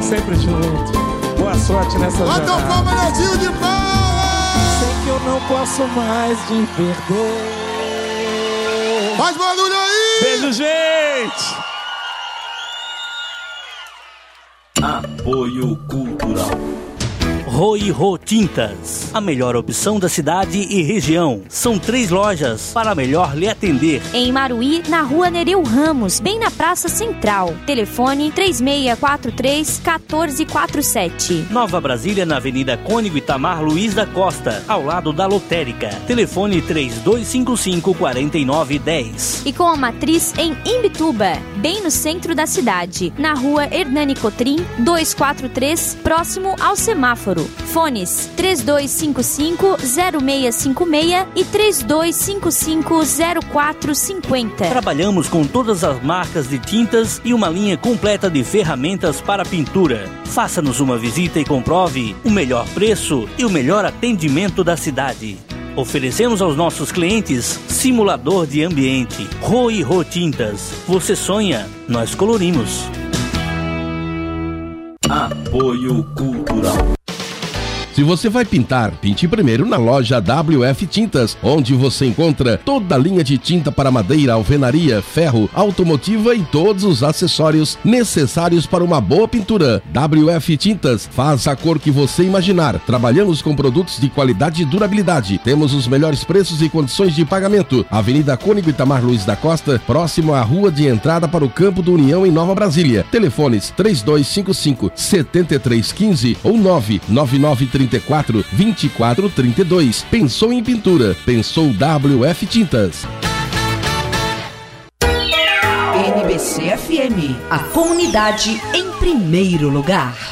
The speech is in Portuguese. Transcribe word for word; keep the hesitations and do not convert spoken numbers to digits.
sempre junto. Boa sorte nessa jornada. Bota o palma, Netinho de Paula! Sei que eu não posso mais te perder. Faz barulho aí! Beijo, gente! Apoio Cultural. Roi Rô Tintas, a melhor opção da cidade e região. São três lojas para melhor lhe atender. Em Maruí, na rua Nereu Ramos, bem na Praça Central. Telefone três seis quatro três, um quatro quatro sete. Nova Brasília, na Avenida Cônigo Itamar Luiz da Costa, ao lado da Lotérica. Telefone três dois cinco cinco, quatro nove um zero. E com a matriz em Imbituba, bem no centro da cidade, na rua Hernani Cotrim, duzentos e quarenta e três, próximo ao semáforo. Fones três dois cinco cinco, zero seis cinco seis e três dois cinco cinco, zero quatro cinco zero. Trabalhamos com todas as marcas de tintas e uma linha completa de ferramentas para pintura. Faça-nos uma visita e comprove o melhor preço e o melhor atendimento da cidade. Oferecemos aos nossos clientes simulador de ambiente. Roi Rô Tintas. Você sonha, nós colorimos. Apoio Cultural. Se você vai pintar, pinte primeiro na loja W F Tintas, onde você encontra toda a linha de tinta para madeira, alvenaria, ferro, automotiva e todos os acessórios necessários para uma boa pintura. W F Tintas, faz a cor que você imaginar. Trabalhamos com produtos de qualidade e durabilidade. Temos os melhores preços e condições de pagamento. Avenida Cônigo Itamar Luiz da Costa, próximo à rua de entrada para o Campo do União em Nova Brasília. Telefones três dois cinco cinco, sete três um cinco ou nove nove nove três quatro, vinte e quatro, trinta e dois. Pensou em pintura? Pensou W F Tintas. N B C F M, a comunidade em primeiro lugar.